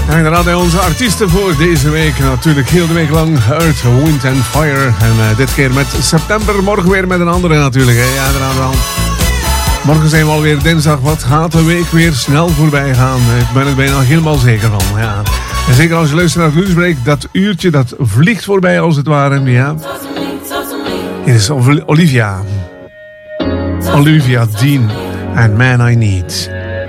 Inderdaad, onze artiesten voor deze week. Natuurlijk heel de week lang Earth, Wind and Fire. En dit keer met september. Morgen weer met een andere natuurlijk. Hè. Ja, inderdaad wel. Morgen zijn we alweer dinsdag. Wat gaat de week weer snel voorbij gaan. Ik ben er bijna helemaal zeker van. Ja. En zeker als je luistert naar het nieuwsbreak. Dat uurtje dat vliegt voorbij als het ware. Ja. Hier is Olivia Dean en Man I Need.